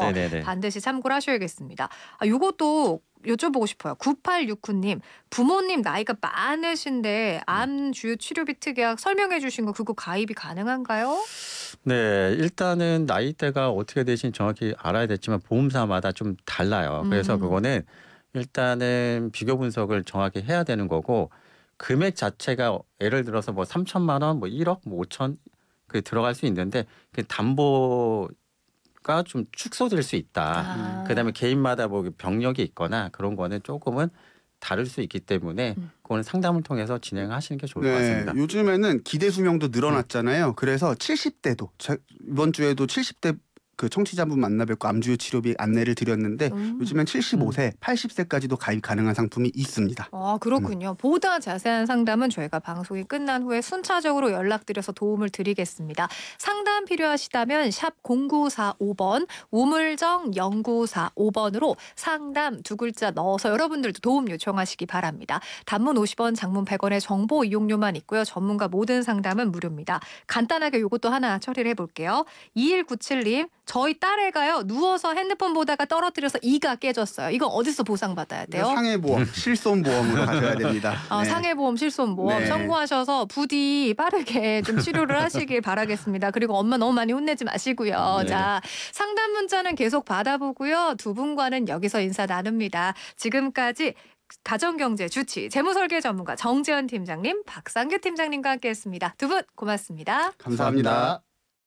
네네네. 반드시 참고를 하셔야겠습니다. 요것도 여쭤보고 싶어요. 9869님, 부모님 나이가 많으신데 암 주요 치료비 특약 설명해 주신 거 그거 가입이 가능한가요? 네, 일단은 나이대가 어떻게 되신지 정확히 알아야 되지만 보험사마다 좀 달라요. 그래서 음. 그거는 일단은 비교 분석을 정확히 해야 되는 거고 금액 자체가 예를 들어서 뭐 3천만 원, 뭐 1억, 뭐 5천 그 들어갈 수 있는데 그 담보가 좀 축소될 수 있다. 그다음에 아. 개인마다 뭐 병력이 있거나 그런 거는 조금은 다를 수 있기 때문에 음. 그거는 상담을 통해서 진행하시는 게 좋을 것 네, 같습니다. 요즘에는 기대 수명도 늘어났잖아요. 그래서 70대도 이번 주에도 70대 그 청취자분 만나 뵙고 암주요 치료비 안내를 드렸는데 음. 요즘엔 75세, 80세까지도 가입 가능한 상품이 있습니다. 그렇군요. 보다 자세한 상담은 저희가 방송이 끝난 후에 순차적으로 연락드려서 도움을 드리겠습니다. 상담 필요하시다면 샵 0945번 우물정 0945번으로 상담 두 글자 넣어서 여러분들도 도움 요청하시기 바랍니다. 단문 50원, 장문 100원의 정보 이용료만 있고요. 전문가 모든 상담은 무료입니다. 간단하게 이것도 하나 처리를 해볼게요. 2197님, 저희 딸애가요. 누워서 핸드폰 보다가 떨어뜨려서 이가 깨졌어요. 이건 어디서 보상받아야 돼요? 상해보험, 실손보험으로 가셔야 됩니다. 네. 상해보험, 실손보험 네. 청구하셔서 부디 빠르게 좀 치료를 하시길 바라겠습니다. 그리고 엄마 너무 많이 혼내지 마시고요. 네. 자, 상담 문자는 계속 받아보고요. 두 분과는 여기서 인사 나눕니다. 지금까지 가정경제 주치 재무설계 전문가 정재현 팀장님, 박상규 팀장님과 함께했습니다. 두 분 고맙습니다. 감사합니다.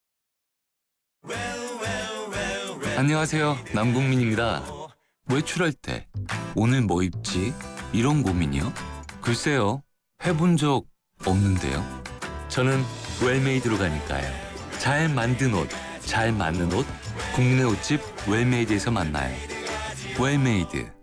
안녕하세요. 남궁민입니다. 외출할 때 오늘 뭐 입지? 이런 고민이요? 글쎄요. 해본 적 없는데요. 저는 웰메이드로 가니까요. 잘 만든 옷, 잘 맞는 옷, 국민의 옷집 웰메이드에서 만나요. 웰메이드.